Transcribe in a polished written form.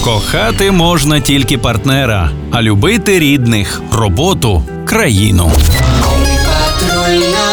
Кохати можна тільки партнера, а любити рідних, роботу, країну. Патрульна